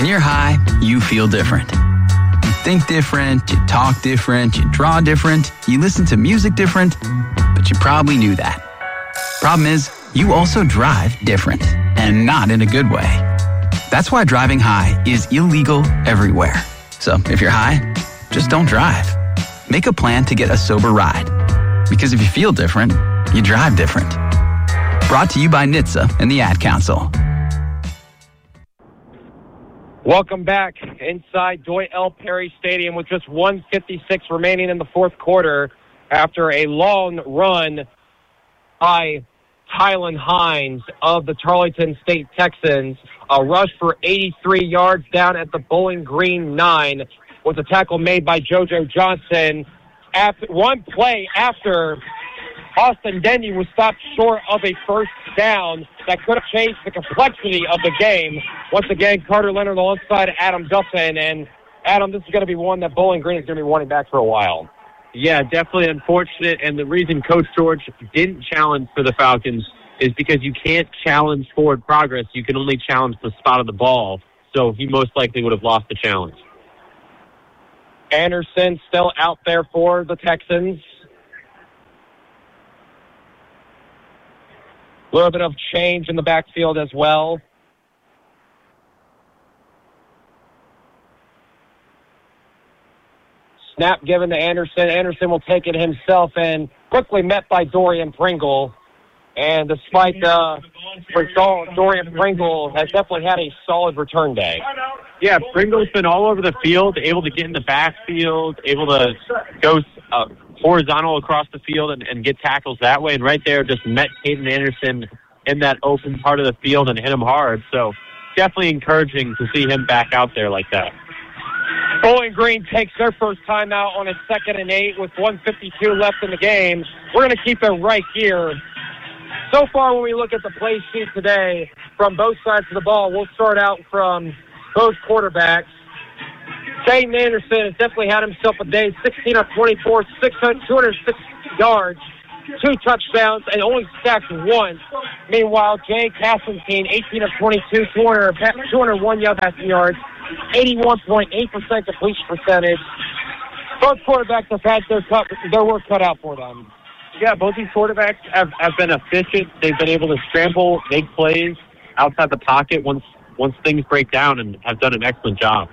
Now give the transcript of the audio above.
When you're high, you feel different. You think different, you talk different, you draw different, you listen to music different, but you probably knew that. Problem is, you also drive different, and not in a good way. That's why driving high is illegal everywhere. So if you're high, just don't drive. Make a plan to get a sober ride. Because if you feel different, you drive different. Brought to you by NHTSA and the Ad Council. Welcome back inside Doyle L. Perry Stadium with just 1:56 remaining in the fourth quarter after a long run by Tylan Hines of the Tarleton State Texans. A rush for 83 yards down at the Bowling Green 9 with a tackle made by JoJo Johnson. After one play after Austin Denny was stopped short of a first down that could have changed the complexity of the game. Once again, Carter Leonard alongside Adam Duffin. And, Adam, this is going to be one that Bowling Green is going to be wanting back for a while. Yeah, definitely unfortunate. And the reason Coach George didn't challenge for the Falcons is because you can't challenge forward progress. You can only challenge the spot of the ball. So he most likely would have lost the challenge. Anderson still out there for the Texans. A little bit of change in the backfield as well. Snap given to Anderson. Anderson will take it himself and quickly met by Dorian Pringle. And despite Dorian Pringle has definitely had a solid return day. Yeah, Pringle's been all over the field, able to get in the backfield, able to go horizontal across the field and get tackles that way. And right there just met Caden Anderson in that open part of the field and hit him hard. So definitely encouraging to see him back out there like that. Bowling Green takes their first timeout on a 2nd and 8 with 1:52 left in the game. We're going to keep it right here. So far, when we look at the play sheet today from both sides of the ball, we'll start out from both quarterbacks. Caden Anderson has definitely had himself a day, 16 of 24, 206 yards, 2 touchdowns, and only sacked once. Meanwhile, Jay Castleton, 18 of 22, 201 passing yards, 81.8% completion percentage. Both quarterbacks have had their work cut out for them. Yeah, both these quarterbacks have been efficient. They've been able to scramble, make plays outside the pocket once things break down, and have done an excellent job.